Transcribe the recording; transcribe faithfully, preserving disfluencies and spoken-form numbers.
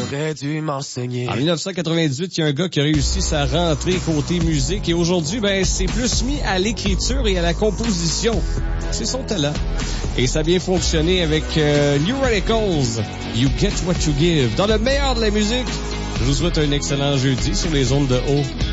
T'aurais dû m'enseigner. En dix-neuf cent quatre-vingt-dix-huit, il y a un gars qui a réussi sa rentrée côté musique et aujourd'hui, ben, c'est plus mis à l'écriture et à la composition. C'est son talent. Et ça a bien fonctionné avec euh, New Radicals, You Get What You Give. Dans le meilleur de la musique, je vous souhaite un excellent jeudi sur les ondes de haut.